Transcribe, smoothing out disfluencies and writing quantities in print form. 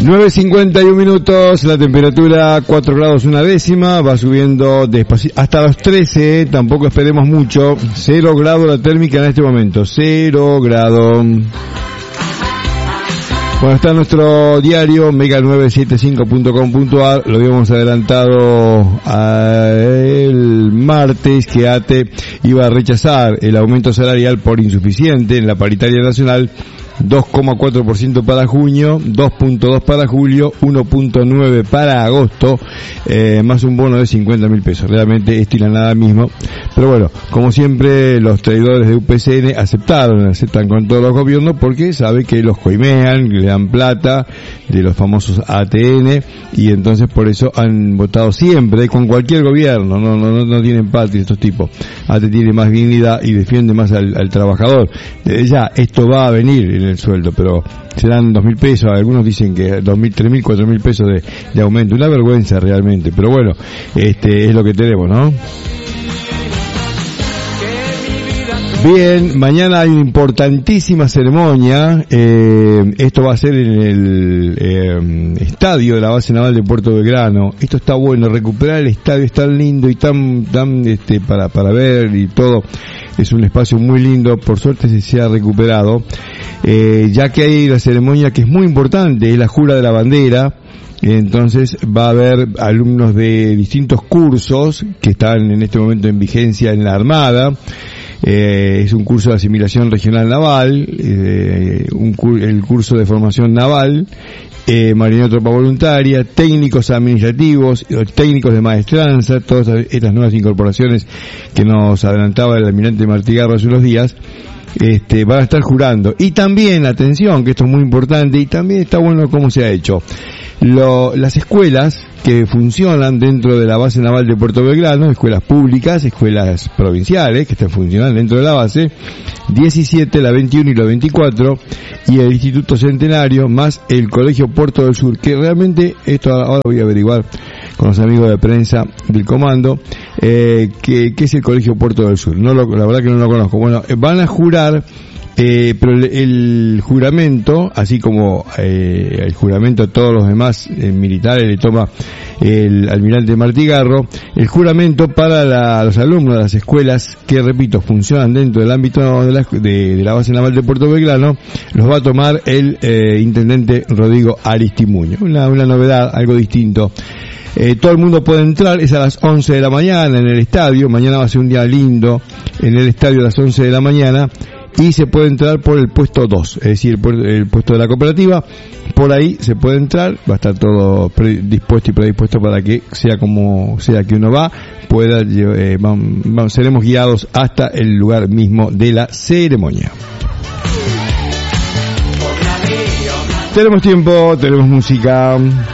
9:51 minutos, la temperatura 4 grados una décima, va subiendo despacito hasta los 13, tampoco esperemos mucho. 0 grado la térmica en este momento, 0 grado. Bueno, está nuestro diario mega975.com.ar, lo habíamos adelantado el martes que ATE iba a rechazar el aumento salarial por insuficiente en la paritaria nacional. 2,4% para junio, 2,2% para julio, 1,9% para agosto, más un bono de 50.000 pesos. Realmente esto y la nada mismo. Pero bueno, como siempre, los traidores de UPCN aceptan con todos los gobiernos porque sabe que los coimean, le dan plata de los famosos ATN, y entonces por eso han votado siempre con cualquier gobierno. No tienen patria estos tipos. ATE tiene más dignidad y defiende más al trabajador. Ya, esto va a venir el sueldo, pero serán 2.000 pesos, algunos dicen que 2.000, 3.000, 4.000 pesos de aumento, una vergüenza realmente, pero bueno, es lo que tenemos, ¿no? Bien, mañana hay una importantísima ceremonia, esto va a ser en el estadio de la base naval de Puerto Belgrano. Esto está bueno, recuperar el estadio es tan lindo y tan para ver y todo. Es un espacio muy lindo, por suerte se ha recuperado, ya que hay la ceremonia que es muy importante, es la jura de la bandera. Entonces va a haber alumnos de distintos cursos que están en este momento en vigencia en la Armada. Es un curso de asimilación regional naval, el curso de formación naval, marinero tropa voluntaria, técnicos administrativos, técnicos de maestranza, todas estas nuevas incorporaciones que nos adelantaba el almirante Martigarro hace unos días, van a estar jurando. Y también, atención, que esto es muy importante, y también está bueno cómo se ha hecho. Las escuelas que funcionan dentro de la base naval de Puerto Belgrano, escuelas públicas, escuelas provinciales que están funcionando dentro de la base, 17, la 21 y la 24, y el Instituto Centenario, más el Colegio Puerto del Sur, que realmente, esto ahora voy a averiguar con los amigos de prensa del comando, ¿qué es el Colegio Puerto del Sur? La verdad que no lo conozco. Bueno, van a jurar, pero el juramento, así como el juramento a todos los demás militares le toma el almirante Martigarro, el juramento para los alumnos de las escuelas que, repito, funcionan dentro del ámbito de la base naval de Puerto Belgrano, los va a tomar el intendente Rodrigo Aristimuño. Una novedad, algo distinto. Todo el mundo puede entrar, es a las 11 de la mañana en el estadio. Mañana va a ser un día lindo en el estadio a las 11 de la mañana, y se puede entrar por el puesto 2, es decir, el puesto de la cooperativa. Por ahí se puede entrar, va a estar todo dispuesto y predispuesto para que sea como sea que uno seremos guiados hasta el lugar mismo de la ceremonia. Tenemos tiempo, tenemos música.